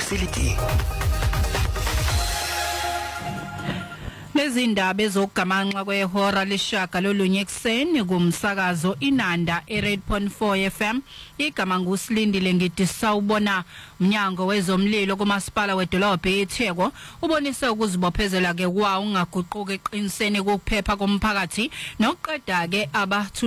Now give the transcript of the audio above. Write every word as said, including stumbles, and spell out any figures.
facility. Lezi ndaba ezokugamanxa kwehora leshaka lolunye ekseni kumsakazo Inanda e-eight point four F M. Igama nguSilindile ngithi sawubona. Mnyango wezomlilo kumasipala wedolobha eThekwini ubonise ukuzibophezela ke kwawo ungaguquki eqiniseni ukuphepha komphakathi nokuqeda ke abathu